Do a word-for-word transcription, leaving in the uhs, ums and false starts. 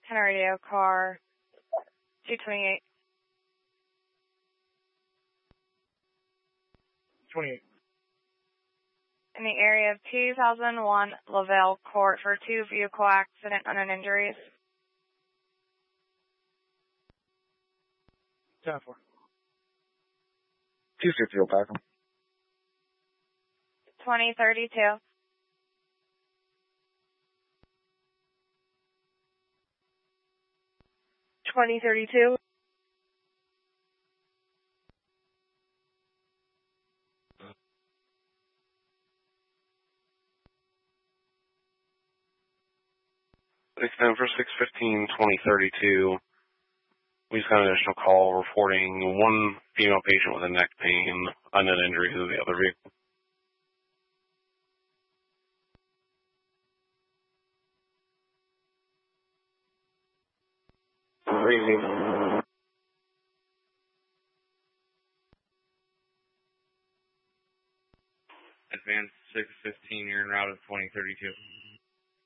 ten radio car two twenty-eight. twenty-eight. In the area of two thousand one Lavelle Court for two vehicle accident unknown injuries. ten four. two fifty O'Packham. twenty thirty-two. twenty thirty-two. Extend for six fifteen twenty thirty-two. We just got an additional call reporting one female patient with a neck pain, unknown injuries in the other vehicle. Advance six fifteen, you're en route of twenty thirty-two.